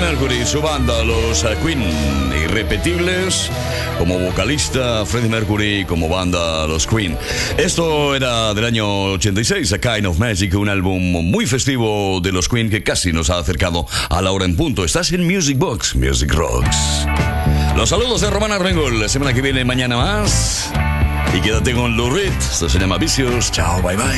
Mercury y su banda, los Queen, irrepetibles. Como vocalista, Freddie Mercury, como banda, los Queen. Esto era del año 86, A Kind of Magic, un álbum muy festivo de los Queen que casi nos ha acercado a la hora en punto. Estás en Music Box, Music Rocks. Los saludos de Román Armengol. La semana que viene, mañana más. Y quédate con Lou Reed. Esto se llama Vicious. Chao, bye bye.